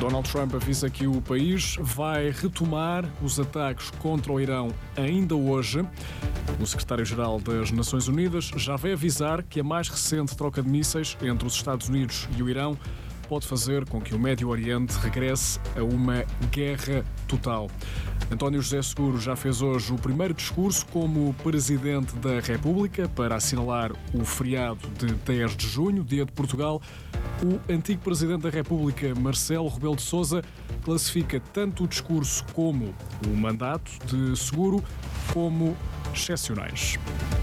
Donald Trump avisa que o país vai retomar os ataques contra o Irão ainda hoje. O secretário-geral das Nações Unidas já veio avisar que a mais recente troca de mísseis entre os Estados Unidos e o Irão pode fazer com que o Médio Oriente regresse a uma guerra total. António José Seguro já fez hoje o primeiro discurso como Presidente da República para assinalar o feriado de 10 de junho, dia de Portugal. O antigo Presidente da República, Marcelo Rebelo de Sousa, classifica tanto o discurso como o mandato de Seguro como excepcionais.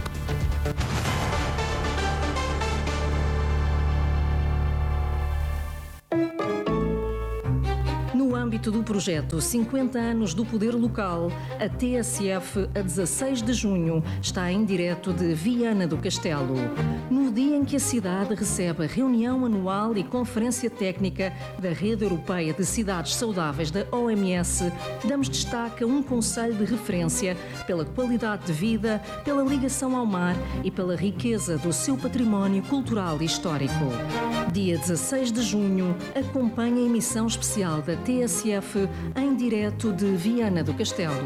No âmbito do projeto 50 anos do Poder Local, a TSF, a 16 de junho, está em direto de Viana do Castelo. No dia em que a cidade recebe a reunião anual e conferência técnica da Rede Europeia de Cidades Saudáveis da OMS, damos destaque a um concelho de referência pela qualidade de vida, pela ligação ao mar e pela riqueza do seu património cultural e histórico. Dia 16 de junho, acompanhe a emissão especial da TSF em direto de Viana do Castelo.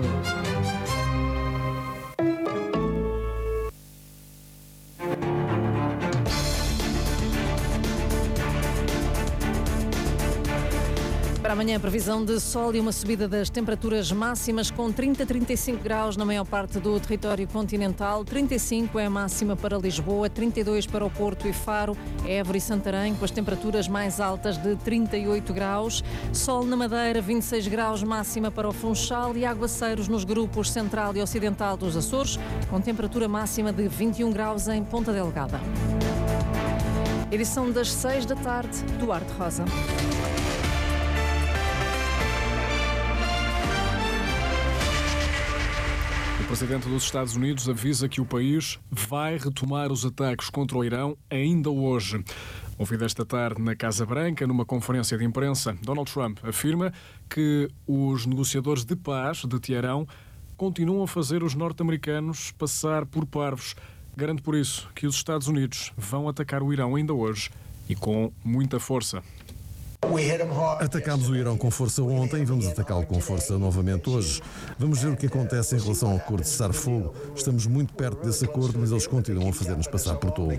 Para amanhã, previsão de sol e uma subida das temperaturas máximas com 30 a 35 graus na maior parte do território continental. 35 é a máxima para Lisboa, 32 para o Porto e Faro, Évora e Santarém, com as temperaturas mais altas de 38 graus. Sol na Madeira, 26 graus máxima para o Funchal e aguaceiros nos grupos central e ocidental dos Açores, com temperatura máxima de 21 graus em Ponta Delgada. Edição das 6 da tarde, Duarte Rosa. O Presidente dos Estados Unidos avisa que o país vai retomar os ataques contra o Irão ainda hoje. Ouvido esta tarde na Casa Branca, numa conferência de imprensa, Donald Trump afirma que os negociadores de paz de Teherão continuam a fazer os norte-americanos passar por parvos. Garante por isso que os Estados Unidos vão atacar o Irão ainda hoje e com muita força. Atacámos o Irão com força ontem e vamos atacá-lo com força novamente hoje. Vamos ver o que acontece em relação ao acordo de cessar-fogo. Estamos muito perto desse acordo, mas eles continuam a fazer-nos passar por tolos.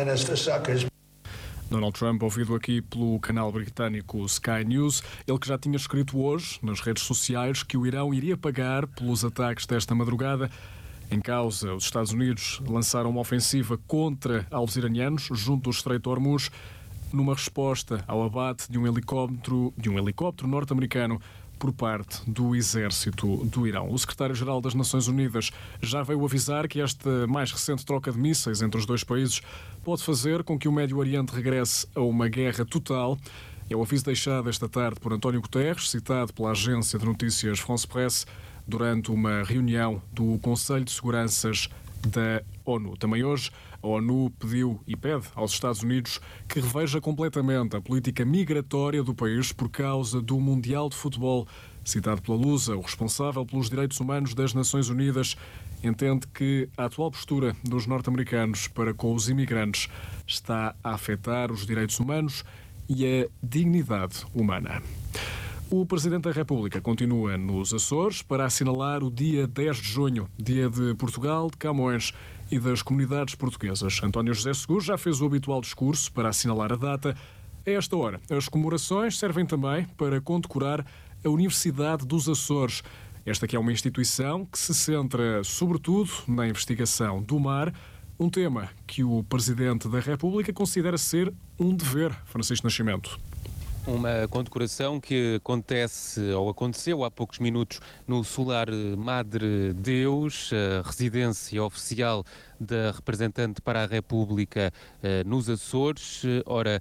Donald Trump, ouvido aqui pelo canal britânico Sky News, ele que já tinha escrito hoje nas redes sociais que o Irão iria pagar pelos ataques desta madrugada. Em causa, os Estados Unidos lançaram uma ofensiva contra alvos iranianos junto do Estreito de Hormuz, numa resposta ao abate de um helicóptero norte-americano por parte do exército do Irão. O secretário-geral das Nações Unidas já veio avisar que esta mais recente troca de mísseis entre os dois países pode fazer com que o Médio Oriente regresse a uma guerra total. É o aviso deixado esta tarde por António Guterres, citado pela agência de notícias France Presse, durante uma reunião do Conselho de Seguranças da ONU. Também hoje, a ONU pediu e pede aos Estados Unidos que reveja completamente a política migratória do país por causa do Mundial de Futebol. Citado pela Lusa, o responsável pelos direitos humanos das Nações Unidas entende que a atual postura dos norte-americanos para com os imigrantes está a afetar os direitos humanos e a dignidade humana. O Presidente da República continua nos Açores para assinalar o dia 10 de junho, dia de Portugal, de Camões e das comunidades portuguesas. António José Seguro já fez o habitual discurso para assinalar a data. A esta hora, as comemorações servem também para condecorar a Universidade dos Açores. Esta que é uma instituição que se centra sobretudo na investigação do mar, um tema que o Presidente da República considera ser um dever. Francisco Nascimento. Uma condecoração que aconteceu há poucos minutos no Solar Madre Deus, a residência oficial da representante para a República nos Açores. Ora,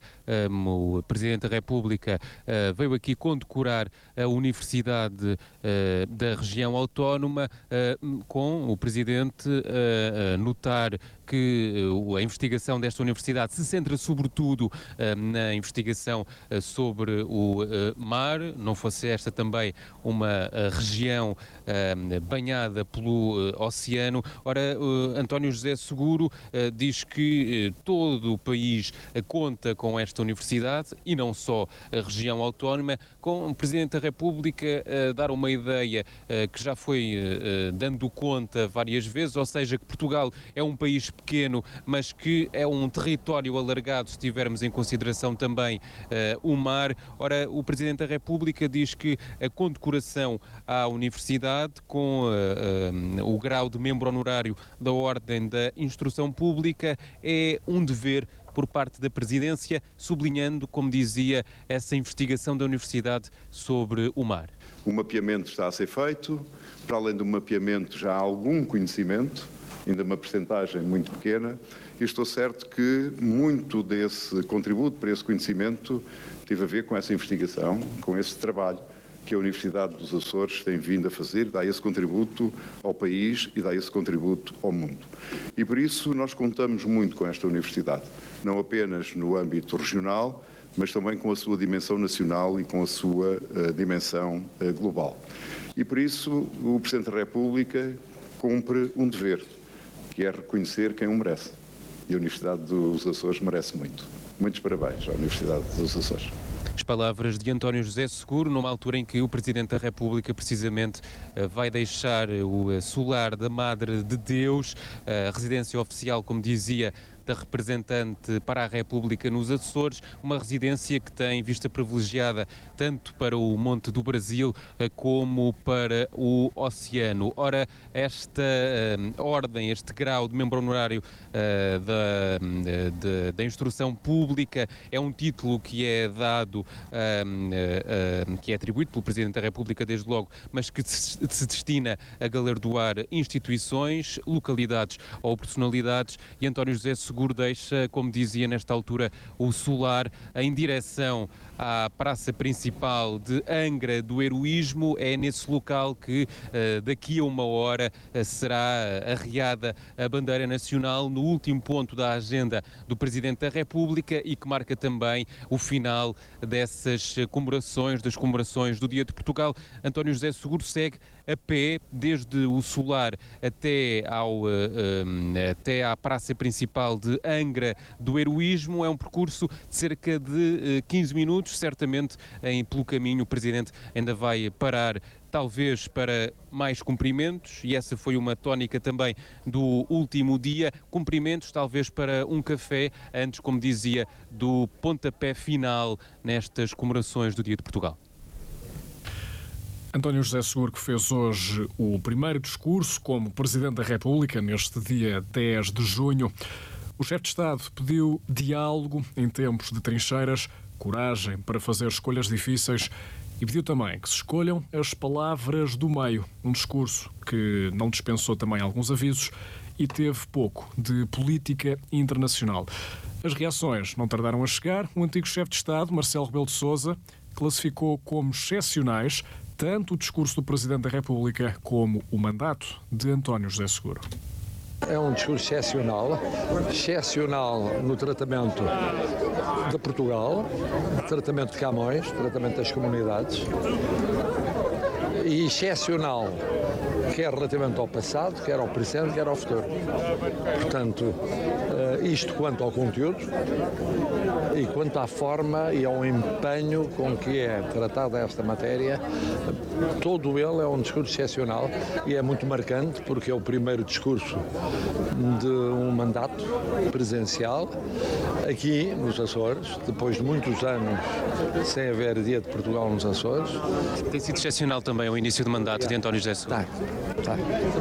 o Presidente da República veio aqui condecorar a Universidade da região autónoma, com o Presidente a notar que a investigação desta universidade se centra sobretudo na investigação sobre o mar, não fosse esta também uma região banhada pelo oceano. Ora, António José José Seguro diz que todo o país conta com esta universidade e não só a região autónoma, com o Presidente da República a dar uma ideia que já foi dando conta várias vezes, ou seja, que Portugal é um país pequeno, mas que é um território alargado, se tivermos em consideração também o mar. Ora, o Presidente da República diz que a condecoração à universidade com o grau de membro honorário da Ordem da Instrução Pública é um dever por parte da Presidência, sublinhando, como dizia, essa investigação da Universidade sobre o mar. O mapeamento está a ser feito, para além do mapeamento já há algum conhecimento, ainda uma percentagem muito pequena, e estou certo que muito desse contributo para esse conhecimento teve a ver com essa investigação, com esse trabalho que a Universidade dos Açores tem vindo a fazer, dá esse contributo ao país e dá esse contributo ao mundo. E por isso nós contamos muito com esta universidade, não apenas no âmbito regional, mas também com a sua dimensão nacional e com a sua dimensão global. E por isso o Presidente da República cumpre um dever, que é reconhecer quem o merece. E a Universidade dos Açores merece muito. Muitos parabéns à Universidade dos Açores. As palavras de António José Seguro, numa altura em que o Presidente da República precisamente vai deixar o solar da Madre de Deus, a residência oficial, como dizia, da representante para a República nos Açores, uma residência que tem vista privilegiada tanto para o Monte do Brasil como para o oceano. Ora, esta ordem, este grau de membro honorário da Instrução Pública é um título que é dado, que é atribuído pelo Presidente da República desde logo, mas que se destina a galardoar instituições, localidades ou personalidades, e António José Seguro deixa, como dizia nesta altura, o solar em direção à praça principal de Angra do Heroísmo. É nesse local que daqui a uma hora será arriada a bandeira nacional, no último ponto da agenda do Presidente da República, e que marca também o final dessas comemorações, das comemorações do Dia de Portugal. António José Seguro segue a pé desde o solar até à praça principal de Angra do Heroísmo. É um percurso de cerca de 15 minutos. Certamente, pelo caminho, o Presidente ainda vai parar, talvez para mais cumprimentos, e essa foi uma tónica também do último dia, cumprimentos talvez para um café, antes, como dizia, do pontapé final nestas comemorações do Dia de Portugal. António José Seguro, que fez hoje o primeiro discurso como Presidente da República, neste dia 10 de junho. O chefe de Estado pediu diálogo em tempos de trincheiras, coragem para fazer escolhas difíceis e pediu também que se escolham as palavras do meio. Um discurso que não dispensou também alguns avisos e teve pouco de política internacional. As reações não tardaram a chegar. O antigo chefe de Estado, Marcelo Rebelo de Sousa, classificou como excepcionais tanto o discurso do Presidente da República como o mandato de António José Seguro. É um discurso excepcional no tratamento de Portugal, tratamento de Camões, tratamento das comunidades, e excepcional quer relativamente ao passado, quer ao presente, quer ao futuro. Portanto, isto quanto ao conteúdo e quanto à forma e ao empenho com que é tratada esta matéria, todo ele é um discurso excepcional e é muito marcante porque é o primeiro discurso de um mandato presencial aqui nos Açores, depois de muitos anos sem haver Dia de Portugal nos Açores. Tem sido excepcional também o início do mandato de António José Seguro. Tá.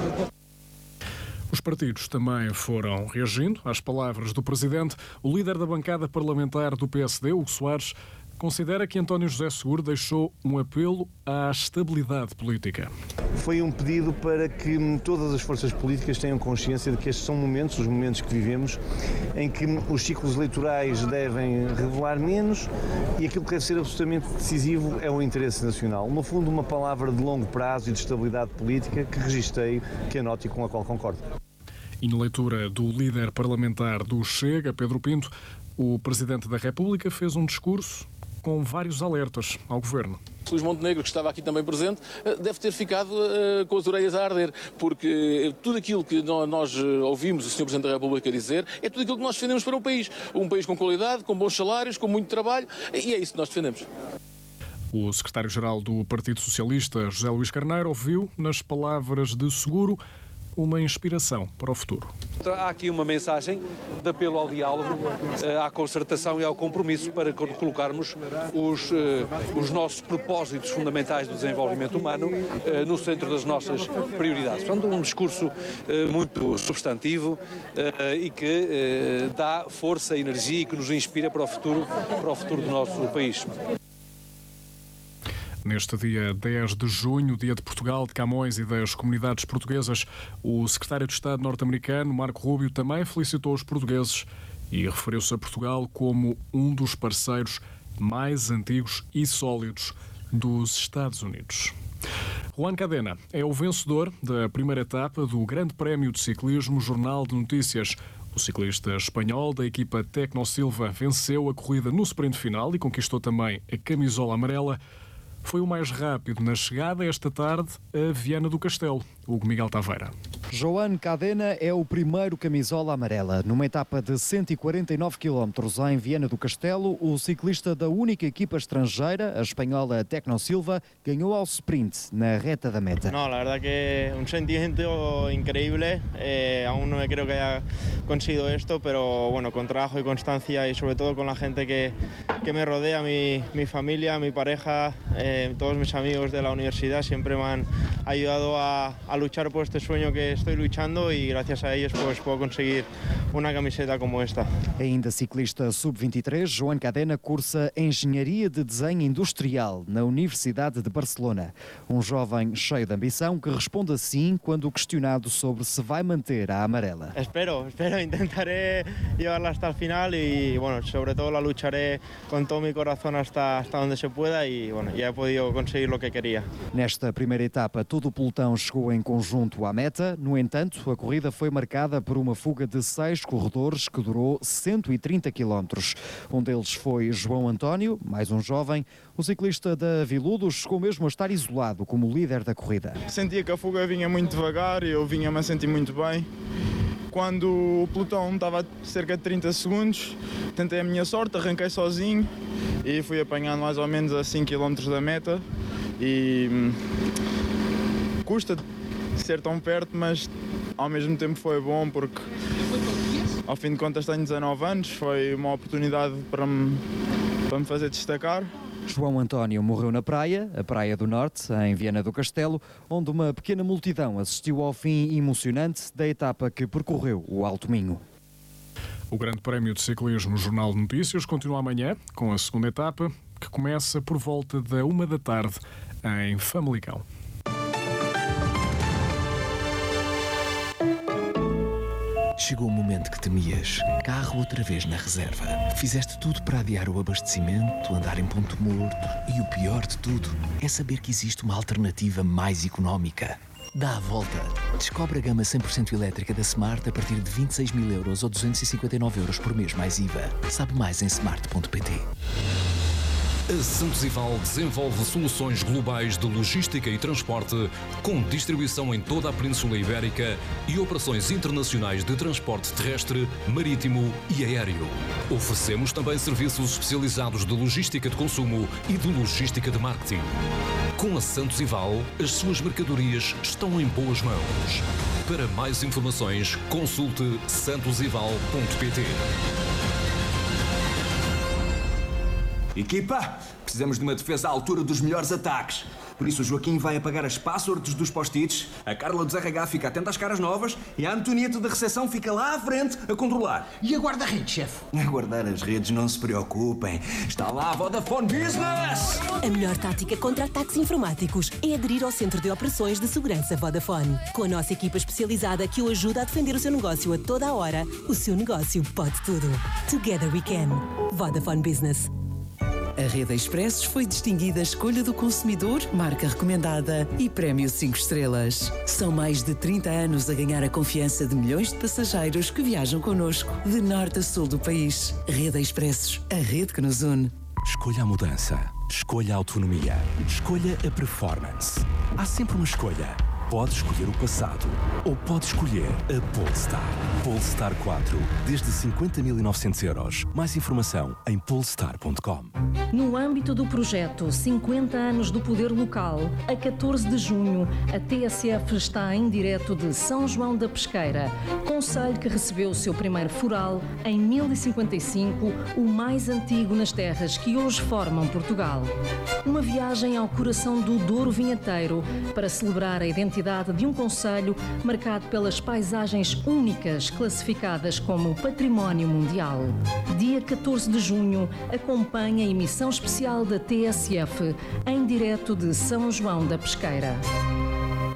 Os partidos também foram reagindo às palavras do Presidente. O líder da bancada parlamentar do PSD, Hugo Soares, considera que António José Seguro deixou um apelo à estabilidade política. Foi um pedido para que todas as forças políticas tenham consciência de que estes são momentos, os momentos que vivemos, em que os ciclos eleitorais devem revelar menos e aquilo que deve ser absolutamente decisivo é o interesse nacional. No fundo, uma palavra de longo prazo e de estabilidade política que registrei, que anoto e com a qual concordo. E na leitura do líder parlamentar do Chega, Pedro Pinto, o Presidente da República fez um discurso com vários alertas ao Governo. Luís Montenegro, que estava aqui também presente, deve ter ficado com as orelhas a arder, porque tudo aquilo que nós ouvimos o Sr. Presidente da República dizer é tudo aquilo que nós defendemos para o país. Um país com qualidade, com bons salários, com muito trabalho, e é isso que nós defendemos. O secretário-geral do Partido Socialista, José Luís Carneiro, ouviu, nas palavras de Seguro, uma inspiração para o futuro. Há aqui uma mensagem de apelo ao diálogo, à concertação e ao compromisso para colocarmos os nossos propósitos fundamentais do desenvolvimento humano no centro das nossas prioridades. Portanto, um discurso muito substantivo e que dá força e energia e que nos inspira para o futuro do nosso país. Neste dia 10 de junho, dia de Portugal, de Camões e das comunidades portuguesas, o secretário de Estado norte-americano, Marco Rubio, também felicitou os portugueses e referiu-se a Portugal como um dos parceiros mais antigos e sólidos dos Estados Unidos. Juan Cadena é o vencedor da primeira etapa do Grande Prémio de Ciclismo Jornal de Notícias. O ciclista espanhol da equipa Tecnosilva venceu a corrida no sprint final e conquistou também a camisola amarela. Foi o mais rápido na chegada esta tarde a Viana do Castelo, Hugo Miguel Taveira. Juan Cadena é o primeiro camisola amarela. Numa etapa de 149 km em Viana do Castelo, o ciclista da única equipa estrangeira, a espanhola Tecnosilva, ganhou ao sprint na reta da meta. No, la verdad que un sentimiento increíble. Aún no me creo que haya conseguido esto, pero bueno, con trabajo y constancia y sobre todo con la gente que me rodea, mi familia, mi pareja, todos mis amigos de la universidad siempre me han ayudado a luchar por este sueño que estoy luchando y gracias a ellos pues puedo conseguir una camiseta como esta. Ainda ciclista sub-23, Juan Cadena cursa Engenharia de Desenho Industrial na Universidade de Barcelona. Um jovem cheio de ambição que responde assim quando questionado sobre se vai manter a amarela. Espero, intentaré llevarla hasta el final y bueno, sobre todo la lucharé con todo mi corazón hasta donde se pueda y bueno, ya he podido conseguir lo que quería. Nesta primeira etapa, todo o pelotão chegou em conjunto à meta. No entanto, a corrida foi marcada por uma fuga de 6 corredores que durou 130 km. Um deles foi João António, mais um jovem. O ciclista da Viludo chegou mesmo a estar isolado como líder da corrida. Sentia que a fuga vinha muito devagar e eu vinha-me a sentir muito bem. Quando o pelotão estava a cerca de 30 segundos, tentei a minha sorte, arranquei sozinho e fui apanhando mais ou menos a 5 km da meta. E custa ser tão perto, mas ao mesmo tempo foi bom porque ao fim de contas tenho 19 anos, foi uma oportunidade para me fazer destacar. João António morreu na praia, a Praia do Norte, em Viana do Castelo, onde uma pequena multidão assistiu ao fim emocionante da etapa que percorreu o Alto Minho. O Grande Prémio de Ciclismo Jornal de Notícias continua amanhã com a segunda etapa, que começa por volta da 1 da tarde em Famalicão. Chegou o momento que temias. Carro outra vez na reserva. Fizeste tudo para adiar o abastecimento, andar em ponto morto. E o pior de tudo é saber que existe uma alternativa mais económica. Dá a volta. Descobre a gama 100% elétrica da Smart a partir de 26 mil euros ou 259 euros por mês mais IVA. Sabe mais em smart.pt. A Santos Ival desenvolve soluções globais de logística e transporte, com distribuição em toda a Península Ibérica e operações internacionais de transporte terrestre, marítimo e aéreo. Oferecemos também serviços especializados de logística de consumo e de logística de marketing. Com a Santos Ival, as suas mercadorias estão em boas mãos. Para mais informações, consulte santosival.pt. Equipa, precisamos de uma defesa à altura dos melhores ataques. Por isso o Joaquim vai apagar as passwords dos post-its, a Carla do RH fica atenta às caras novas e a Antonieta da recepção fica lá à frente a controlar. E a guarda-redes, chefe? A guardar as redes, não se preocupem. Está lá a Vodafone Business! A melhor tática contra ataques informáticos é aderir ao Centro de Operações de Segurança Vodafone. Com a nossa equipa especializada que o ajuda a defender o seu negócio a toda a hora, o seu negócio pode tudo. Together we can. Vodafone Business. A Rede Expressos foi distinguida Escolha do Consumidor, marca recomendada e Prémio 5 estrelas. São mais de 30 anos a ganhar a confiança de milhões de passageiros que viajam connosco de norte a sul do país. Rede Expressos, a rede que nos une. Escolha a mudança. Escolha a autonomia. Escolha a performance. Há sempre uma escolha. Pode escolher o passado ou pode escolher a Polestar. Polestar 4, desde 50.900 euros. Mais informação em polestar.com. No âmbito do projeto 50 anos do poder local, a 14 de junho, a TSF está em direto de São João da Pesqueira, concelho que recebeu o seu primeiro foral em 1055, o mais antigo nas terras que hoje formam Portugal. Uma viagem ao coração do Douro Vinheteiro para celebrar a identidade de um concelho marcado pelas paisagens únicas classificadas como Património Mundial. Dia 14 de junho, acompanha a emissão especial da TSF em direto de São João da Pesqueira.